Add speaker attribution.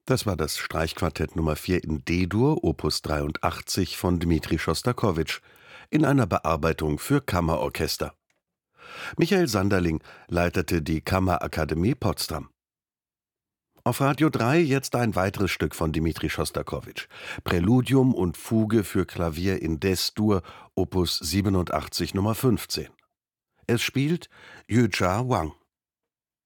Speaker 1: Das war das Streichquartett Nummer 4 in D-Dur, Opus 83 von Dmitri Schostakowitsch, in einer Bearbeitung für Kammerorchester. Michael Sanderling leitete die Kammerakademie Potsdam. Auf Radio 3 jetzt ein weiteres Stück von Dmitri Schostakowitsch. Präludium und Fuge für Klavier in Des-Dur, Opus 87 Nummer 15. Es spielt Yujia Wang.